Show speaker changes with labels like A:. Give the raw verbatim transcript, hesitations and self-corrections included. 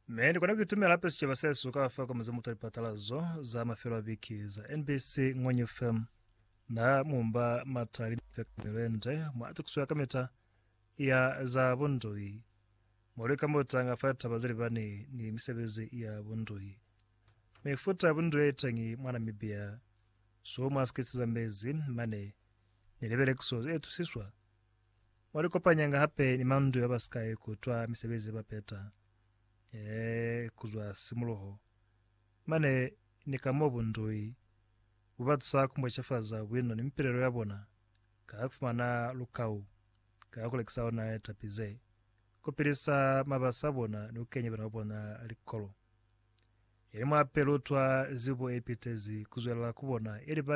A: Meni kwa kutumia hapa sicha basesu kwa fa kama zamu talipatalazo za mafelo wiki za N B C Ngwenye F M na mumba matari fekmelende mwatu kusuya kameta ya za bundoi mwalika mota nga fata bazili bani ni misebezi ya bundoi mefuta bundoi etangi mwana mibia so maskiti za mezi mane nilebele kuso etu siswa mwalika panyanga hape ni mandu ya baskai kutwa misebezi bapeta Eh, kuzwa simuloho mane nikamobu ndui ubatu saa kumwe chafaza wino ni mpirero yabona kaakufumana lukau kaakulekisao na etapize kupirisa mabasabona ni ukenye banabona likolo ili mwapelutwa zibo epitezi kuzwela kubona ili